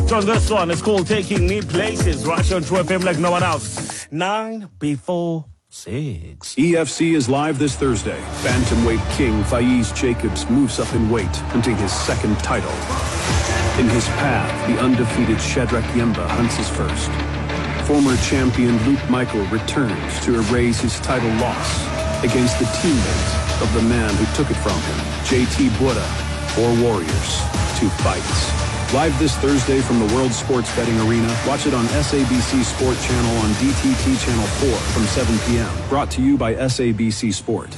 Act on this one. It's called Taking Me Places. Right on True FM like no one else. 9 before 6. EFC is live this Thursday. Bantamweight king Faiz Jacobs moves up in weight, hunting his second title. In his path, the undefeated Shadrach Yemba hunts his first. Former champion Luke Michael returns to erase his title loss against the teammate of the man who took it from him, JT Buddha, or Warriors, 2 fights. Live this Thursday from the World Sports Betting Arena. Watch it on SABC Sport Channel on DTT Channel 4 from 7 p.m. Brought to you by SABC Sport.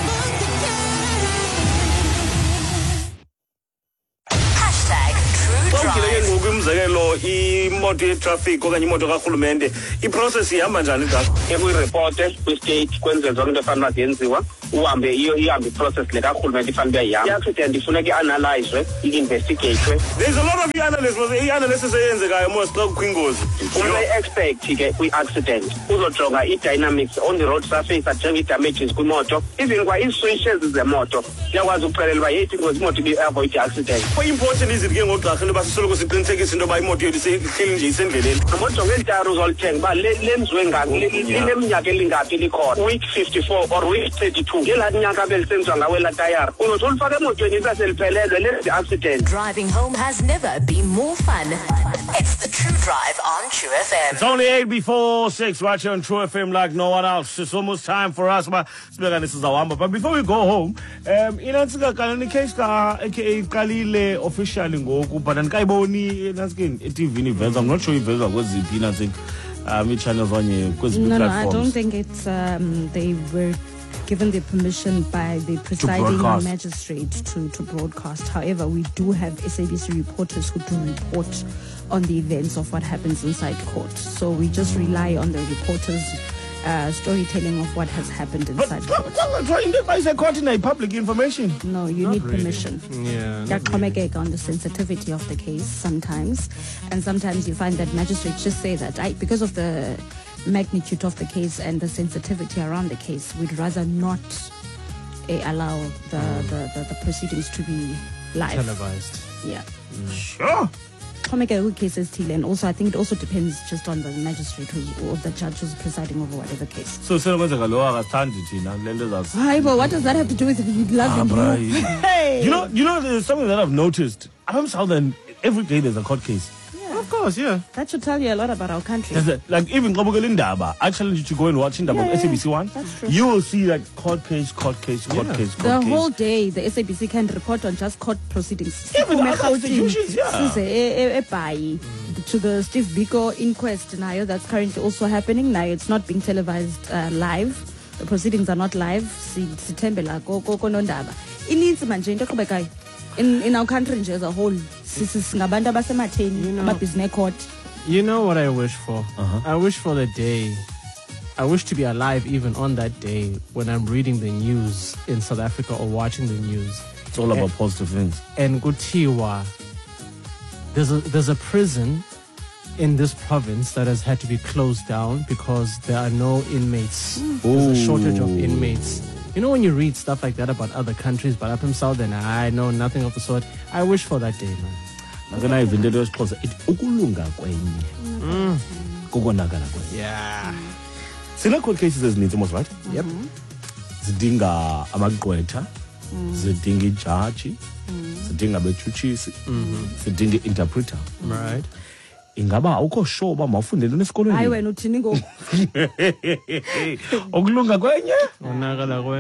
Imoto traffic okanye imoto kaRhulumente iprocess ihamba njani ngakho ekuyireporte kwi-state kwenze zonke into efanele mazenziwa uhambe ihambe iprocess le kaRhulumente ifanele uyayihambe i-accident ifuneka i-analyzwe i-investigatwe. There's a lot of i-analysts i-analysis eyenzekayo most xa kukho ingozi expect ke kwi-accident uzojonga i-dynamics on the road surface ajonge i-damages kwimoto even kwa ii-switches zemoto iyakwazi ukuxelela uba yethi ingozi imoto ibe-avoid i-accident. Important is it ke ngogqirha into yoba sisoloko siqinisekisa into yoba imoto yethu ihleli nje isendleleni amojonge iintari uzolithenga uba lenziwe lineminyaka elingaphi likhona week 54 or week 32 ngelaa nyaka belisenziwa ngawe laa tayari uzothi ulifake emotweni isaseliphelelwe lenze i-accident. Driving home has never been more fun. It's the True Drive on True FM. It's only 8 before 6 right here on True FM like no one else. It's almost time for us but before we go home inansika kanani case ka aka Qalile officially ngoku but andikayiboni inansike eTV iveza. I'm not sure iveza kweziphi inansike channels onye kweziphi platforms. No, I don't think it's they were given the permission by the presiding magistrate to broadcast. However, we do have SABC reporters who do report on the events of what happens inside court. So we just rely on the reporters' storytelling of what has happened inside court. But is a court in a public information? No, you need permission. Yeah. On the sensitivity of the case sometimes. And sometimes you find that magistrates just say that because of the magnitude of the case and the sensitivity around the case, we'd rather not allow the proceedings to be live. Televised. Yeah. Sure. Cases, and also I think it also depends just on the magistrate or the judge who's presiding over whatever case. So what does that have to do with loving you? Hey. You know there's something that I've noticed. I'm Southern, every day there's a court case. Of course, yeah. That should tell you a lot about our country. Like even Indaba, I challenge you to go and watch Indaba SABC One. That's true. You will see like court case. The whole day, the SABC can report on just court proceedings. Even executions, to the Steve Biko inquest now that's currently also happening. Now it's not being televised live. The proceedings are not live. In our country as a whole, you know what I wish for? I wish for the day. I wish to be alive even on that day when I'm reading the news in South Africa or watching the news. It's all about positive things. And Gutiwa, there's a prison in this province that has had to be closed down because there are no inmates. There's a shortage of inmates. You know when you read stuff like that about other countries, but up in South, and I know nothing of the sort. I wish for that day, man. Yeah. Sina court cases ezininzi almost, right? Yep. Zidinga amagqwetha, zidinga ijaji, zidinga abetshutshisi, zidinga interpreter. Right. Ingaba awukho sure uba mawufundele nesikolweni? Hayi wena uthini ngoku? Okulunga kwenye? Onakala kwenye.